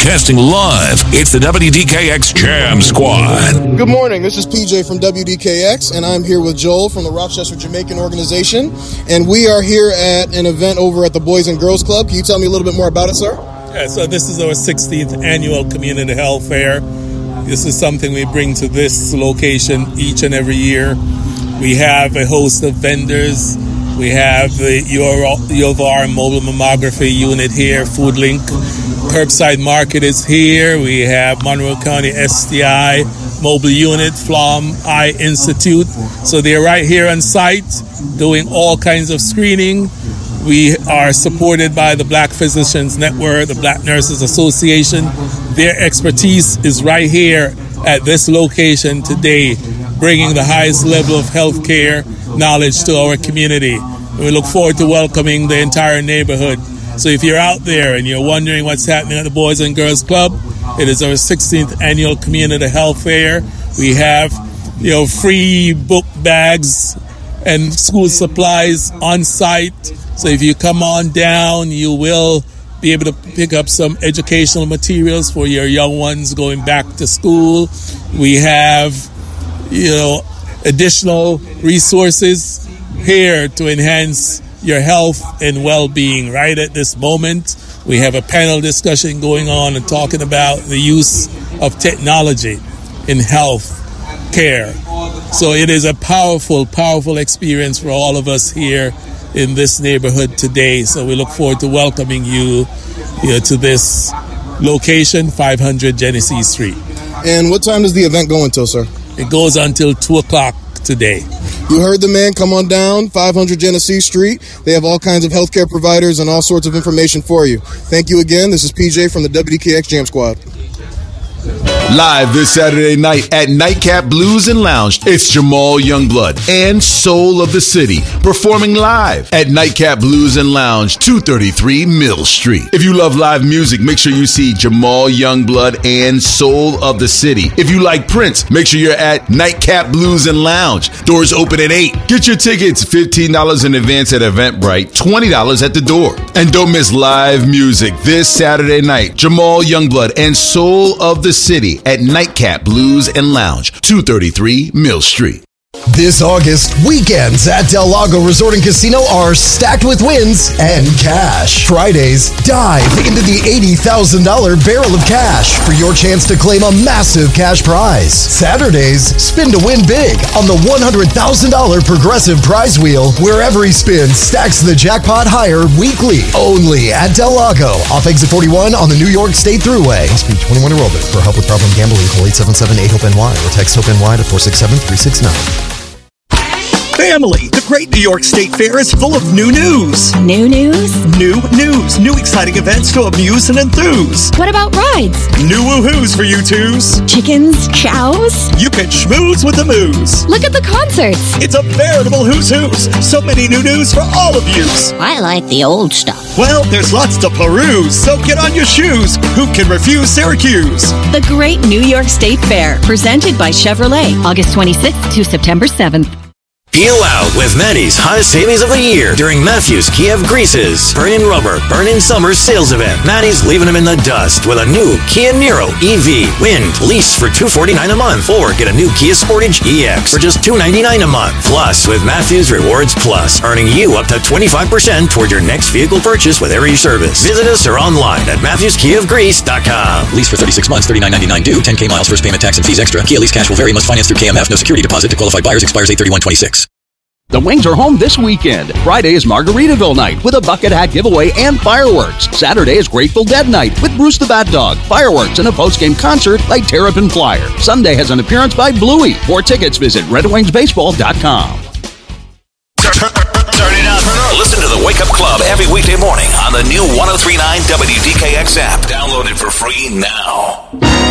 Broadcasting live, it's the WDKX Jam Squad. Good morning, this is PJ from WDKX, and I'm here with Joel from the Rochester Jamaican Organization, and we are here at an event over at the Boys and Girls Club. Can you tell me a little bit more about it, sir? Yeah, so this is our 16th annual Community Health Fair. This is something we bring to this location each and every year. We have a host of vendors. We have the U of R mobile mammography unit here, FoodLink. Curbside Market is here. We have Monroe County STI mobile unit, Flom Eye Institute. So they're right here on site doing all kinds of screening. We are supported by the Black Physicians Network, the Black Nurses Association. Their expertise is right here at this location today, bringing the highest level of healthcare knowledge to our community. We look forward to welcoming the entire neighborhood. So if you're out there and you're wondering what's happening at the Boys and Girls Club, it is our 16th annual Community Health Fair. We have, free book bags and school supplies on site. So if you come on down, you will be able to pick up some educational materials for your young ones going back to school. We have, additional resources here to enhance your health and well-being. Right at this moment, we have a panel discussion going on and talking about the use of technology in health care. So it is a powerful, powerful experience for all of us here in this neighborhood today. So we look forward to welcoming you to this location, 500 Genesee Street. And what time does the event go until, sir? It goes until 2 o'clock today. You heard the man. Come on down, 500 Genesee Street. They have all kinds of healthcare providers and all sorts of information for you. Thank you again. This is PJ from the WDKX Jam Squad. Live this Saturday night at Nightcap Blues and Lounge, it's Jamal Youngblood and Soul of the City performing live at Nightcap Blues and Lounge, 233 Mill Street. If you love live music, make sure you see Jamal Youngblood and Soul of the City. If you like Prince, make sure you're at Nightcap Blues and Lounge. Doors open at 8. Get your tickets, $15 in advance at Eventbrite, $20 at the door. And don't miss live music this Saturday night. Jamal Youngblood and Soul of the City at Nightcap Blues and Lounge, 233 Mill Street. This August, weekends at Del Lago Resort and Casino are stacked with wins and cash. Fridays, dive into the $80,000 barrel of cash for your chance to claim a massive cash prize. Saturdays, spin to win big on the $100,000 Progressive Prize Wheel, where every spin stacks the jackpot higher weekly. Only at Del Lago, off exit 41 on the New York State Thruway. Must be 21 or older. For help with problem gambling, call 877-8-HOPE-NY or text HOPE-NY to 467-369. Family, the Great New York State Fair is full of new news. New news? New news. New exciting events to amuse and enthuse. What about rides? New woohoos for you twos. Chickens, chows? You can schmooze with the moose. Look at the concerts. It's a veritable who's who's. So many new news for all of yous. I like the old stuff. Well, there's lots to peruse, so get on your shoes. Who can refuse Syracuse? The Great New York State Fair, presented by Chevrolet, August 26th to September 7th. Peel out with Manny's hottest savings of the year during Matthews Kia of Greece's Burn-In Rubber, Burn-In Summer sales event. Manny's leaving them in the dust with a new Kia Niro EV. Wind, lease for $249 a month or get a new Kia Sportage EX for just $299 a month. Plus, with Matthews Rewards Plus, earning you up to 25% toward your next vehicle purchase with every service. Visit us or online at MatthewsKiaofGreece.com. Lease for 36 months, $39.99 due, 10K miles, first payment, tax and fees extra. Kia lease cash will vary, must finance through KMF, no security deposit to qualified buyers, expires 8/31/26. The Wings are home this weekend. Friday is Margaritaville night with a bucket hat giveaway and fireworks. Saturday is Grateful Dead night with Bruce the Bat Dog, fireworks, and a post-game concert by Terrapin Flyer. Sunday has an appearance by Bluey. For tickets, visit redwingsbaseball.com. Turn it up. Listen to the Wake Up Club every weekday morning on the new 103.9 WDKX app. Download it for free now.